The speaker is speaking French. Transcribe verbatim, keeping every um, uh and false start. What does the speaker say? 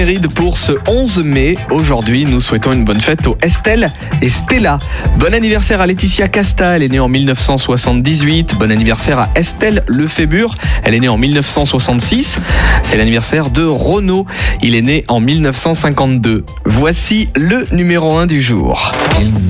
Pour ce onze mai, aujourd'hui, nous souhaitons une bonne fête aux Estelle et Stella. Bon anniversaire à Laetitia Casta, elle est née en mille neuf cent soixante-dix-huit. Bon anniversaire à Estelle Lefébure, elle est née en mille neuf cent soixante-six. C'est l'anniversaire de Renaud, il est né en mille neuf cent cinquante-deux. Voici le numéro un du jour.